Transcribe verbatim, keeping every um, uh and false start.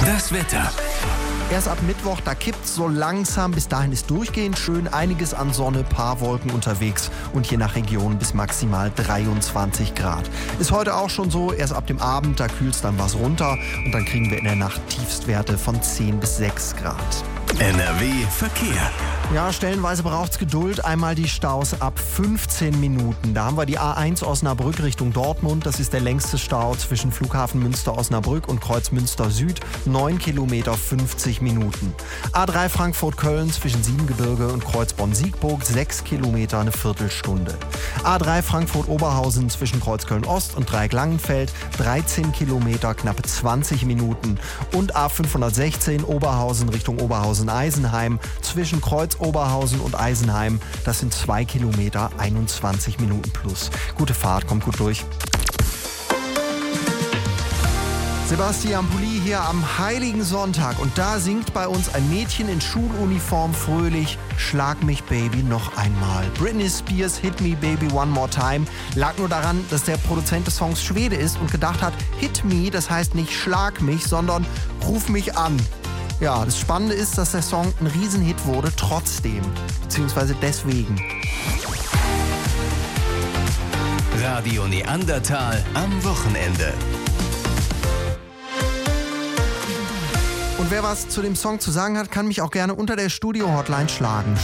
Das Wetter. Erst ab Mittwoch, da kippt's so langsam. Bis dahin ist durchgehend schön, einiges an Sonne, paar Wolken unterwegs und je nach Region bis maximal dreiundzwanzig Grad. Ist heute auch schon so, erst ab dem Abend, da kühlt's dann was runter und dann kriegen wir in der Nacht Tiefstwerte von zehn bis sechs Grad. N R W Verkehr. Ja, stellenweise braucht's Geduld. Einmal die Staus ab fünfzehn Minuten. Da haben wir die A eins Osnabrück Richtung Dortmund. Das ist der längste Stau zwischen Flughafen Münster-Osnabrück und Kreuz Münster Süd. neun Kilometer fünfzig Minuten. A drei Frankfurt-Köln zwischen Siebengebirge und Kreuz Bonn-Siegburg. sechs Kilometer, eine Viertelstunde. A drei Frankfurt-Oberhausen zwischen Kreuz Köln-Ost und Dreieck-Langenfeld. dreizehn Kilometer, knappe zwanzig Minuten. Und A fünfhundertsechzehn Oberhausen Richtung Oberhausen-Eisenheim zwischen Kreuz Oberhausen und Eisenheim. Das sind zwei Kilometer, einundzwanzig Minuten plus. Gute Fahrt, kommt gut durch. Sebastian Pulli hier am Heiligen Sonntag und da singt bei uns ein Mädchen in Schuluniform fröhlich Schlag mich Baby noch einmal. Britney Spears Hit Me Baby One More Time lag nur daran, dass der Produzent des Songs Schwede ist und gedacht hat, Hit Me, das heißt nicht Schlag mich, sondern Ruf mich an. Ja, das Spannende ist, dass der Song ein Riesenhit wurde, trotzdem, beziehungsweise deswegen. Radio Neandertal am Wochenende. Und wer was zu dem Song zu sagen hat, kann mich auch gerne unter der Studio-Hotline schlagen.